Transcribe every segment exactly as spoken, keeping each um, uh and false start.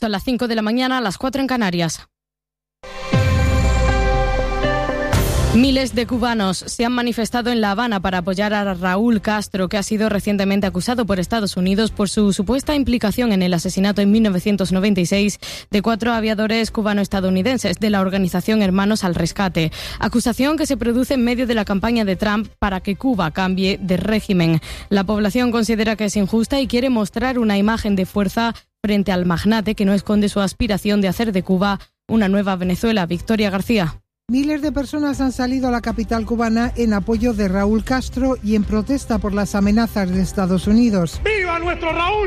Son las cinco de la mañana, a las cuatro en Canarias. Miles de cubanos se han manifestado en La Habana para apoyar a Raúl Castro, que ha sido recientemente acusado por Estados Unidos por su supuesta implicación en el asesinato en mil novecientos noventa y seis de cuatro aviadores cubano-estadounidenses de la organización Hermanos al Rescate. Acusación que se produce en medio de la campaña de Trump para que Cuba cambie de régimen. La población considera que es injusta y quiere mostrar una imagen de fuerza frente al magnate que no esconde su aspiración de hacer de Cuba una nueva Venezuela. Victoria García. Miles de personas han salido a la capital cubana en apoyo de Raúl Castro y en protesta por las amenazas de Estados Unidos. ¡Viva nuestro Raúl!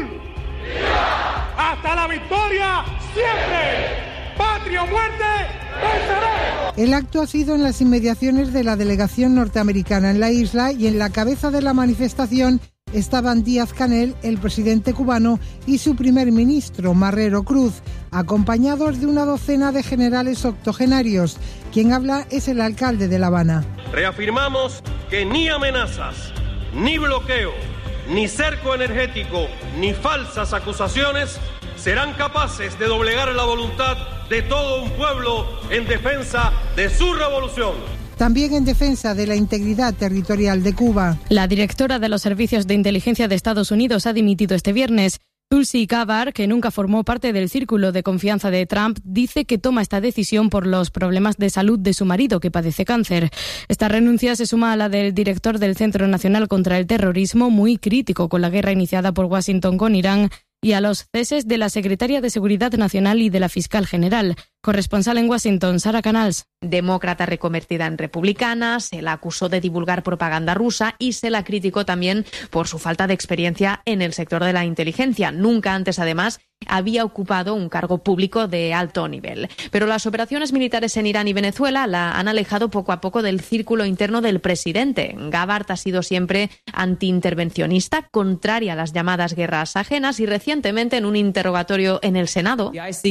¡Viva! ¡Hasta la victoria siempre! ¡Patria o muerte! ¡Venceremos! El acto ha sido en las inmediaciones de la delegación norteamericana en la isla y en la cabeza de la manifestación estaban Díaz-Canel, el presidente cubano, y su primer ministro, Marrero Cruz, acompañados de una docena de generales octogenarios. Quien habla es el alcalde de La Habana. Reafirmamos que ni amenazas, ni bloqueo, ni cerco energético, ni falsas acusaciones serán capaces de doblegar la voluntad de todo un pueblo en defensa de su revolución. También en defensa de la integridad territorial de Cuba. La directora de los servicios de inteligencia de Estados Unidos ha dimitido este viernes. Tulsi Gabbard, que nunca formó parte del círculo de confianza de Trump, dice que toma esta decisión por los problemas de salud de su marido, que padece cáncer. Esta renuncia se suma a la del director del Centro Nacional contra el Terrorismo, muy crítico con la guerra iniciada por Washington con Irán, y a los ceses de la secretaria de Seguridad Nacional y de la fiscal general. Corresponsal en Washington, Sara Canals. Demócrata reconvertida en republicana, se la acusó de divulgar propaganda rusa y se la criticó también por su falta de experiencia en el sector de la inteligencia. Nunca antes, además, había ocupado un cargo público de alto nivel. Pero las operaciones militares en Irán y Venezuela la han alejado poco a poco del círculo interno del presidente. Gabbard ha sido siempre antiintervencionista, contraria a las llamadas guerras ajenas, y recientemente en un interrogatorio en el Senado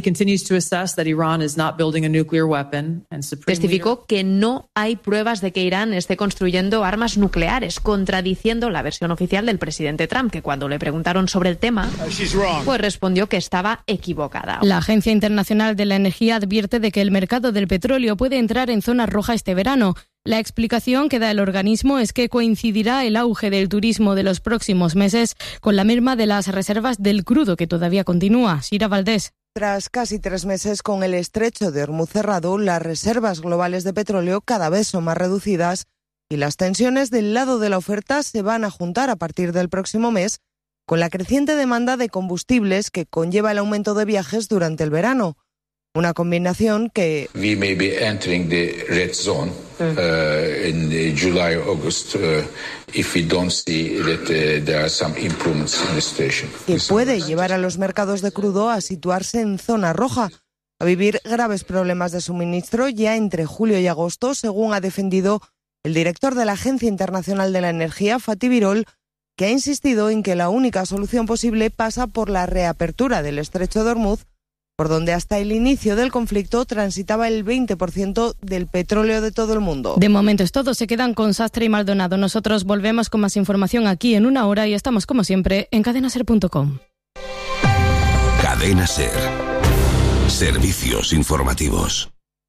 testificó que no hay pruebas de que Irán esté construyendo armas nucleares, contradiciendo la versión oficial del presidente Trump, que cuando le preguntaron sobre el tema, pues respondió que estaba equivocada. La Agencia Internacional de la Energía advierte de que el mercado del petróleo puede entrar en zona roja este verano. La explicación que da el organismo es que coincidirá el auge del turismo de los próximos meses con la merma de las reservas del crudo, que todavía continúa. Sira Valdés. Tras casi tres meses con el estrecho de Hormuz cerrado, las reservas globales de petróleo cada vez son más reducidas y las tensiones del lado de la oferta se van a juntar a partir del próximo mes con la creciente demanda de combustibles que conlleva el aumento de viajes durante el verano. Una combinación que We may be entering the red zone uh, in July, August, uh, if we don't see that uh, there are some improvements in the situation. que puede llevar a los mercados de crudo a situarse en zona roja, a vivir graves problemas de suministro ya entre julio y agosto, según ha defendido el director de la Agencia Internacional de la Energía, Fatih Birol, que ha insistido en que la única solución posible pasa por la reapertura del estrecho de Hormuz, por donde hasta el inicio del conflicto transitaba el veinte por ciento del petróleo de todo el mundo. De momento es todo, se quedan con Sastre y Maldonado. Nosotros volvemos con más información aquí en una hora y estamos como siempre en cadena ser punto com. Cadena Ser. Servicios informativos.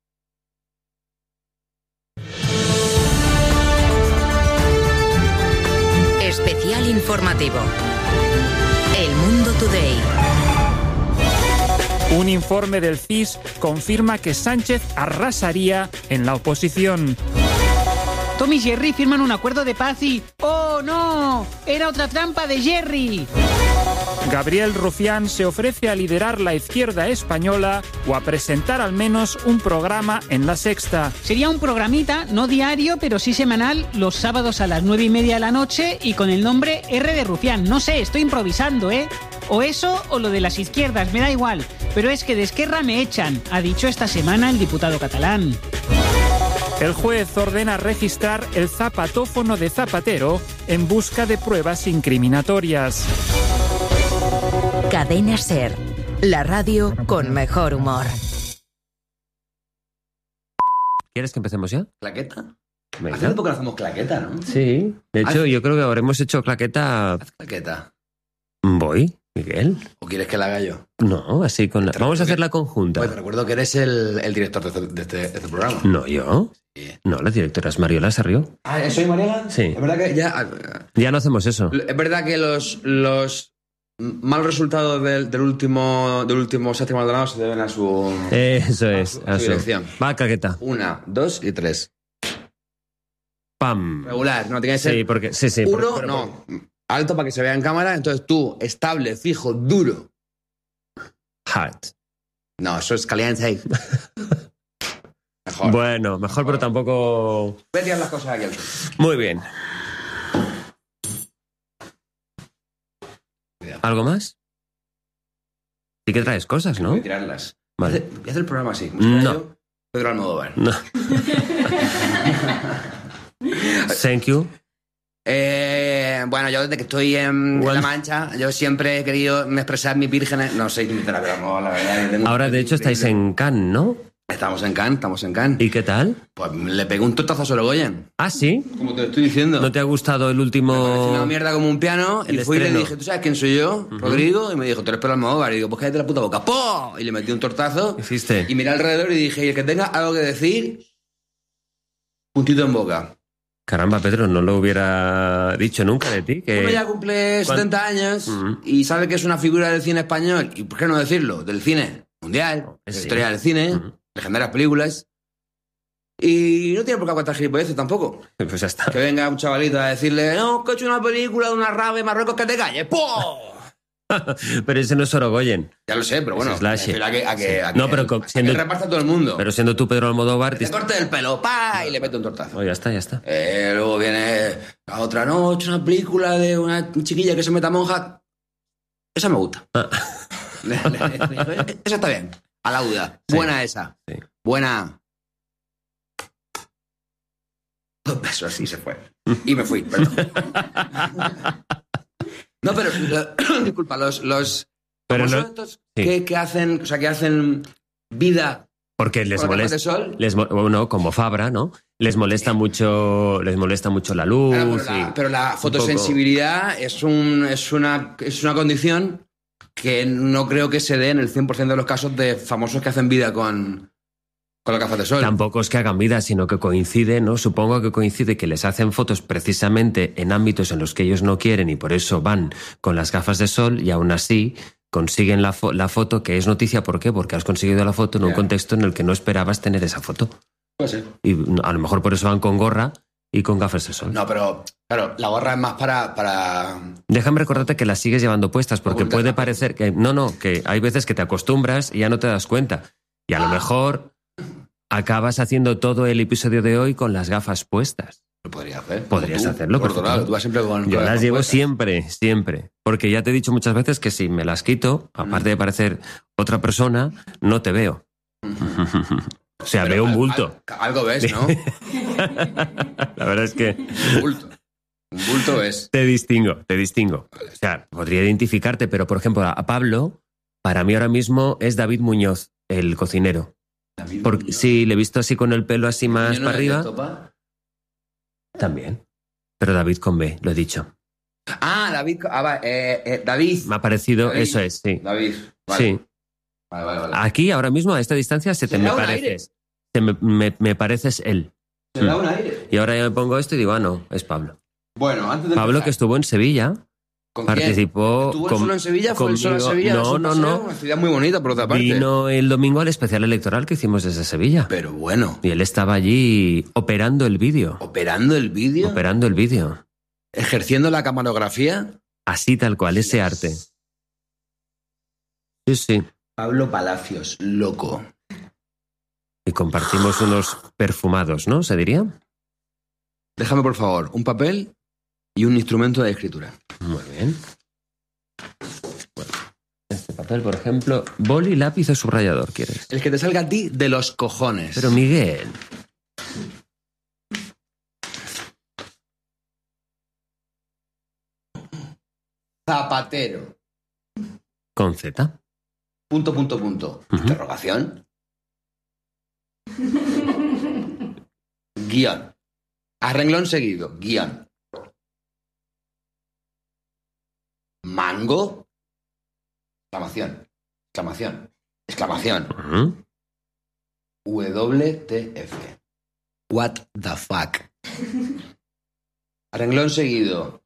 Especial informativo. El Mundo Today. Un informe del C I S confirma que Sánchez arrasaría en la oposición. Tom y Jerry firman un acuerdo de paz y... ¡oh, no! ¡Era otra trampa de Jerry! Gabriel Rufián se ofrece a liderar la izquierda española o a presentar al menos un programa en La Sexta. Sería un programita, no diario, pero sí semanal, los sábados a las nueve y media de la noche y con el nombre R de Rufián. No sé, estoy improvisando, ¿eh? O eso o lo de las izquierdas, me da igual. Pero es que de Esquerra me echan, ha dicho esta semana el diputado catalán. El juez ordena registrar el zapatófono de Zapatero en busca de pruebas incriminatorias. Cadena Ser, la radio con mejor humor. ¿Quieres que empecemos ya? ¿Claqueta? Venga. Hace tiempo que no hacemos claqueta, ¿no? Sí, de hecho Haz... yo creo que habremos hecho claqueta... Haz claqueta. ¿Voy? ¿Miguel? ¿O quieres que la haga yo? No, así con la... Vamos a hacerla conjunta. Pues te recuerdo que eres el, el director de este, de, este, de este programa. No, ¿yo? Sí. No, la directora es Mariola Sarrió. Ah, ¿soy Mariela? Sí. Es verdad que ya... Ya no hacemos eso. Es verdad que los, los malos resultados del, del último del último séptimo Maldonado se deben a su... Eso es. A su, a su eso. dirección. Va, Caqueta. Una, dos y tres. Pam. Regular, no tiene que ser... Sí, porque... Sí, sí. Uno, pero- pero- no. Alto para que se vea en cámara. Entonces tú, estable, fijo, duro. Hard. No, eso es caliente. Mejor. Bueno, mejor, pero tampoco... Voy a tirar las cosas aquí al suelo. Muy bien. ¿Algo más? Sí que traes cosas, ¿no? Voy a tirarlas. Vale. Voy a hacer el programa así. No. Yo, Pedro Almodóvar. No. Thank you. Eh, bueno, yo desde que estoy en, en La Mancha, yo siempre he querido expresar mis vírgenes. No sé imitar a Pedro Almodóvar, la verdad. yo tengo- Ahora, de hecho, estáis en Cannes, ¿no? Estamos en Cannes, estamos en Cannes. ¿Y qué tal? Pues le pegué un tortazo a Sorogoyen. Ah, ¿sí? Como te lo estoy diciendo. ¿No te ha gustado el último...? Me pareció una mierda como un piano. El y fui y le estreno. dije, ¿tú sabes quién soy yo? Rodrigo. Y me dijo, tú eres Pedro Almodóvar. Y digo, pues cállate la puta boca. ¡Po! Y le metí un tortazo. Hiciste. Y miré alrededor y dije, y el que tenga algo que decir, puntito en boca. Caramba, Pedro, no lo hubiera dicho nunca de ti. Que... Uno ya cumple ¿Cuán- setenta años Ujú. y sabe que es una figura del cine español. ¿Y por qué no decirlo? Del cine mundial, de la Sí. historia del cine, Ujú. legendarias películas. Y no tiene por qué aguantar gilipolleces tampoco. Pues ya está. Que venga un chavalito a decirle, no, que he hecho una película de una rave en Marruecos, que te calles. ¡Po! Pero ese no es Sorogoyen. Ya lo sé, pero bueno, Ese es Lache. me refiero a que, a que, Sí. a que- No, pero con- a que siendo- reparta todo el mundo. Pero siendo tú Pedro Almodóvar... Te corte el pelo, pa, y le mete un tortazo. Oh, ya está, ya está. Eh, luego viene la otra, no, he hecho una película de una chiquilla que se meta monja. Esa me gusta. Ah. Esa está bien. A la duda. Sí. Buena esa. Sí. Buena. Dos besos así se fue. Y me fui, perdón. No, pero lo- disculpa, los, los Pero famosos no- estos sí. que, que hacen, o sea, que hacen vida Porque les con gafas de molesta... sol. Les, mo- bueno, como Fabra, ¿no? Les molesta mucho, les molesta mucho la luz. Claro, pero, la, y pero la un fotosensibilidad es, un, es, una, es una condición que no creo que se dé en el cien por ciento de los casos de famosos que hacen vida con, con las gafas de sol. Tampoco es que hagan vida, sino que coincide, ¿no? Supongo que coincide que les hacen fotos precisamente en ámbitos en los que ellos no quieren y por eso van con las gafas de sol y aún así consiguen la, fo- la foto que es noticia. ¿Por qué? Porque has conseguido la foto en un Ya. contexto en el que no esperabas tener esa foto. Puede ser. Y a lo mejor por eso van con gorra y con gafas de sol. No, pero claro, la gorra es más para... para... Déjame recordarte que las sigues llevando puestas porque Ocultas. puede parecer que... No, no, que hay veces que te acostumbras y ya no te das cuenta. Y a lo mejor acabas haciendo todo el episodio de hoy con las gafas puestas. Lo podría hacer. Podrías Tú, hacerlo, por por otro lado, favor. tú vas siempre con... Yo con las llevo puestas. siempre, siempre. Porque ya te he dicho muchas veces que si me las quito, aparte de parecer otra persona, no te veo. O sea, Pero veo un al- bulto. al- algo ves, ¿no? La verdad es que Un bulto. Un bulto es... te distingo, te distingo. O sea, podría identificarte, pero por ejemplo, a Pablo, para mí ahora mismo es David Muñoz, el cocinero. David Porque Muñoz. sí, le he visto así con el pelo así más Yo no para le arriba. detesto, pa. También. Pero David con B, lo he dicho. Ah, David... Ah, va, eh, eh, David. Me ha parecido, David. eso es, sí. David. Vale. Sí. Vale, vale, vale. Aquí, ahora mismo, a esta distancia, se te Se me da un pareces. Se me, me- me pareces él. Se da un aire. Y ahora ya me pongo esto y digo, ah, no, es Pablo. Bueno, antes de Pablo que empezar, estuvo en Sevilla, ¿con quién? participó... ¿Estuvo con- solo en Sevilla? ¿Fue el solo en conmigo- Sevilla? No, ¿Es un no, paseo? no. Una ciudad muy bonita, por otra parte. Vino el domingo al especial electoral que hicimos desde Sevilla. Pero bueno, Y él estaba allí operando el vídeo. operando el vídeo, Operando el vídeo. ejerciendo la camarografía. Así tal cual, ese arte. Sí, sí. Pablo Palacios, loco. Y compartimos unos perfumados, ¿no? ¿Se diría? Déjame, por favor, un papel y un instrumento de escritura. Muy bien. Bueno, este papel, por ejemplo, boli, lápiz o subrayador, ¿quieres? El que te salga a ti de los cojones. Pero Miguel, Zapatero. con Z. Punto, punto, punto. Ujú. Interrogación. Guión. A renglón seguido. Guión. Mango. exclamación, exclamación, exclamación. Uh-huh. W T F. What the fuck. A renglón seguido.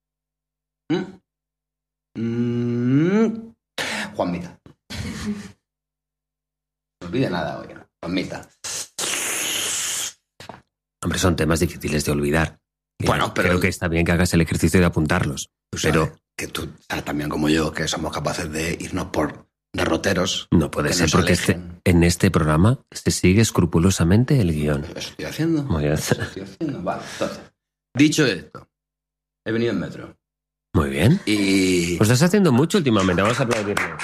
¿Mm? Mm. Juanmita. No olvide nada hoy. Juanmita. Hombre, son temas difíciles de olvidar. Bueno, pero creo que está bien que hagas el ejercicio de apuntarlos. Tú sabes pero que tú, también como yo, que somos capaces de irnos por derroteros. No puede ser, porque este, en este programa se sigue escrupulosamente el guión. Eso estoy haciendo. Muy bien. Eso estoy haciendo. Vale, entonces. Dicho esto, he venido en metro. Muy bien. Y... Pues estás haciendo mucho últimamente. Vamos a aplaudirnos.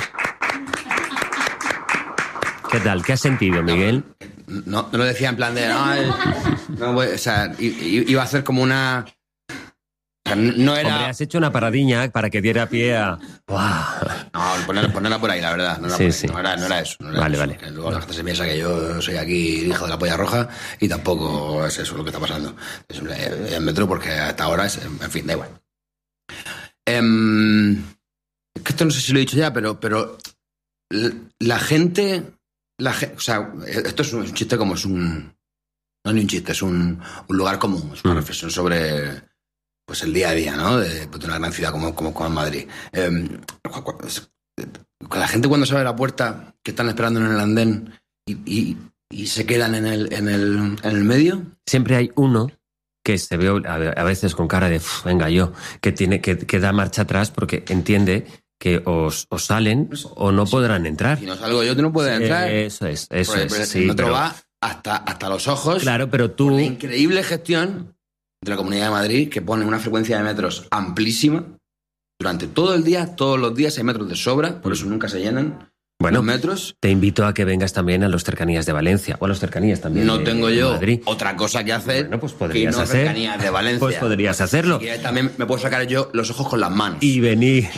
¿Qué tal? ¿Qué has sentido, Miguel? No, no, no lo decía en plan de... No, no, o sea, iba a hacer como una... O sea, no era... Hombre, has hecho una paradiña para que diera pie a... ¡Wow! No, ponerla, ponerla por ahí, la verdad. No era, sí, por sí. No era, no era eso. No era vale, eso, vale. Que luego la gente se piensa que yo soy aquí hijo de la polla roja y tampoco es eso lo que está pasando. Es en metro porque hasta ahora es... En fin, da igual. Um, es que esto no sé si lo he dicho ya, pero, pero la gente... La, o sea, esto es un chiste como es un... No es ni un chiste, es un, un lugar común. Es una reflexión sobre pues el día a día, ¿no? De, de una gran ciudad como, como, como Madrid. Eh, la gente cuando sale a la puerta, que están esperando en el andén y, y, y se quedan en el, en, el, en el medio. Siempre hay uno que se ve a veces con cara de venga yo, que, tiene, que, que da marcha atrás porque entiende... que os, os salen o no podrán entrar. Si no salgo yo, tú no puedes entrar. Eh, eso es, eso pero, es. Pero sí, el metro pero... va hasta, hasta los ojos. Claro, pero tú... Por la increíble gestión de la Comunidad de Madrid, que pone una frecuencia de metros amplísima. Durante todo el día, todos los días hay metros de sobra, por eso nunca se llenan bueno, los metros. Te invito a que vengas también a los cercanías de Valencia, o a los cercanías también No de, tengo de yo Madrid. otra cosa que hacer bueno, pues podrías que no hacer, cercanías de Valencia. Pues podrías hacerlo. Y también me puedo sacar yo los ojos con las manos. Y venir...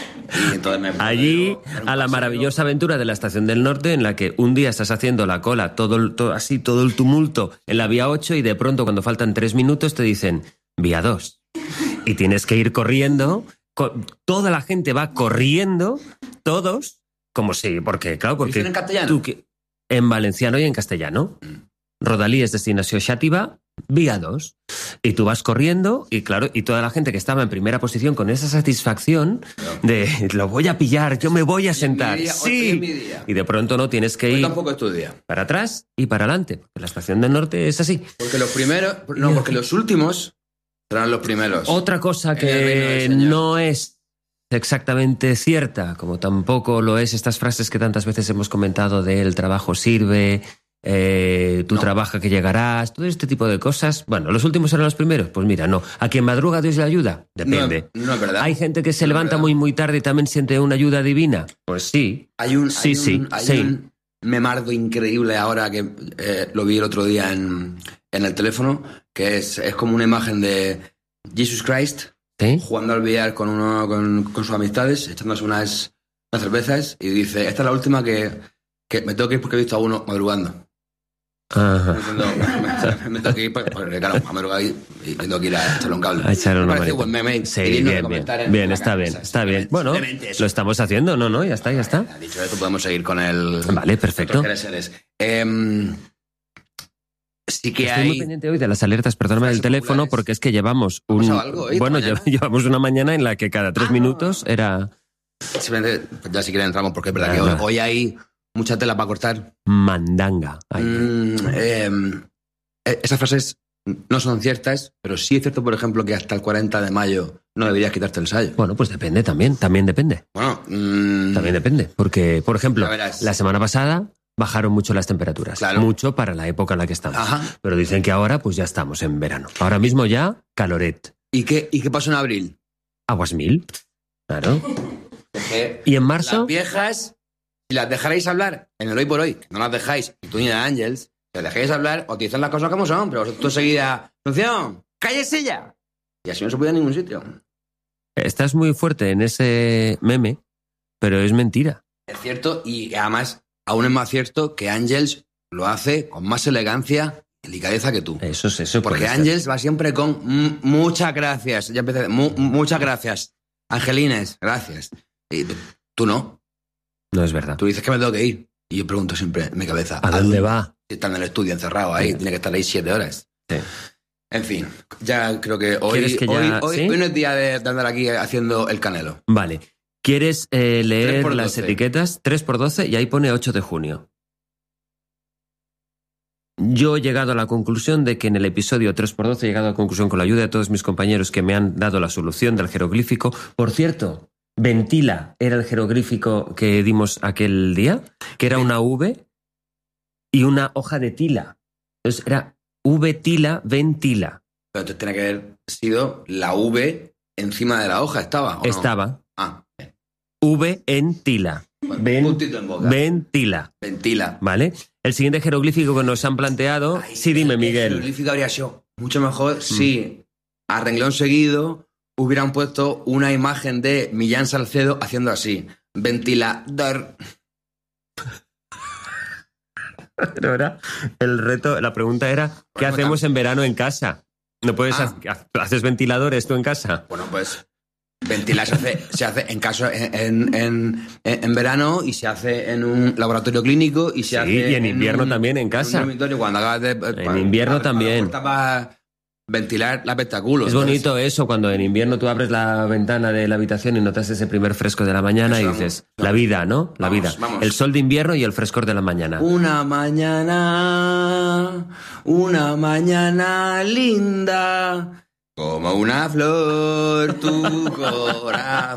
Y entonces me allí a la maravillosa aventura de la Estación del Norte, en la que un día estás haciendo la cola, todo, todo así, todo el tumulto en la vía ocho y de pronto cuando faltan tres minutos te dicen vía dos. Y tienes que ir corriendo, con, toda la gente va corriendo, todos, como si, porque claro, porque... ¿En castellano? Tú, en valenciano y en castellano. Rodalí es destinació Xàtiva, vía dos. Y tú vas corriendo y claro, y toda la gente que estaba en primera posición con esa satisfacción de lo voy a pillar, yo me voy a sentar. Día, sí. Y de pronto no tienes que pues ir tampoco es tu día. Para atrás y para adelante. Porque la Estación del Norte es así. Porque los primeros, no, porque los últimos serán los primeros. Otra cosa que no es exactamente cierta, como tampoco lo es estas frases que tantas veces hemos comentado de el trabajo sirve... Eh, tú no. trabaja que llegarás, todo este tipo de cosas. Bueno, ¿los últimos serán los primeros? Pues mira, no. ¿A quien madruga Dios le ayuda? Depende. No, no es verdad. ¿Hay gente que se no levanta muy muy tarde y también siente una ayuda divina? Pues sí. Hay un, sí, hay sí, un, hay sí. un memardo increíble ahora que eh, lo vi el otro día en, en el teléfono, que es, es como una imagen de Jesus Christ ¿Sí? jugando al billar con, uno, con, con sus amistades, echándose unas, unas cervezas y dice, esta es la última que, que me tengo que ir porque he visto a uno madrugando. Ajá. Me, me tengo que ir porque, claro, a madrugar y, y tengo que ir a echarle un cable. A echarle una buen meme. Sí, bien, bien. Bien, está bien, está bien. Bueno, lo estamos haciendo, no, no, ya está, ya está. Dicho esto, podemos seguir con el... Vale, perfecto. Eh, sí que Estoy hay... muy pendiente hoy de las alertas, perdóname del teléfono, porque es que llevamos un... Algo hoy, bueno, mañana? llevamos una mañana en la que cada tres ah. minutos era... Simplemente, ya si quieren entramos, porque es verdad ah, que hoy, hoy hay... mucha tela para cortar. Mandanga. Mm, eh, esas frases no son ciertas, pero sí es cierto, por ejemplo, que hasta el cuarenta de mayo no deberías quitarte el sayo. Bueno, pues depende también, también depende. Bueno, mmm... también depende, porque, por ejemplo, la semana pasada bajaron mucho las temperaturas. Claro. Mucho para la época en la que estamos. Ajá. Pero dicen que ahora pues ya estamos en verano. Ahora mismo ya, caloret. ¿Y qué, y qué pasó en abril? Aguas mil. Claro. ¿Y en marzo? Las viejas... Si las dejaréis hablar en el hoy por hoy, no las dejáis, y tú ni de Ángels, si las dejáis hablar, os dicen las cosas como son, pero vosotros enseguida, ¡Función! ¡Cállese ya! Y así no se puede ir a ningún sitio. Estás muy fuerte en ese meme, pero es mentira. Es cierto, y además, aún es más cierto que Ángels lo hace con más elegancia y delicadeza que tú. Eso es eso. Porque Ángels va siempre con m- muchas gracias. Ya empecé, mu- muchas gracias. Angelines, gracias. Y tú no. No es verdad. Tú dices que me tengo que ir. Y yo pregunto siempre en mi cabeza. ¿A dónde va? Está en el estudio encerrado ahí, sí. Tiene que estar ahí siete horas. Sí. En fin, ya creo que hoy, que ya, hoy, ¿sí? hoy no es día de, de andar aquí haciendo el Canelo. Vale. ¿Quieres eh, leer las etiquetas? tres por doce y ahí pone ocho de junio. Yo he llegado a la conclusión de que en el episodio tres por doce he llegado a la conclusión con la ayuda de todos mis compañeros que me han dado la solución del jeroglífico. Por cierto, ventila era el jeroglífico que dimos aquel día, que era una V y una hoja de tila. Entonces era V tila, ventila. Pero entonces tiene que haber sido la V encima de la hoja, ¿estaba? ¿o Estaba. No? Ah, bien. V en tila. Bueno, Ven, puntito en boca. Ventila. Ventila. ¿Vale? El siguiente jeroglífico que nos han planteado... Ay, sí, dime, Miguel. El jeroglífico habría sido mucho mejor mm. si a renglón seguido hubieran puesto una imagen de Millán Salcedo haciendo así. Ventilador. Pero era el reto, la pregunta era, ¿qué bueno, hacemos en verano en casa? ¿No puedes ah. hacer, haces ventiladores tú en casa? Bueno, pues ventilar se hace, se hace en caso en, en, en verano y se hace en un laboratorio clínico y se sí, hace y en invierno en un, también en casa. En un dormitorio cuando hagas de, en para, invierno para, también. Para, para ventilar la espectáculo. Es bonito entonces. Eso, cuando en invierno tú abres la ventana de la habitación y notas ese primer fresco de la mañana eso, y dices, vamos, la vida, ¿no? La vamos, vida. Vamos. El sol de invierno y el frescor de la mañana. Una mañana, una mañana linda, como una flor tu corazón.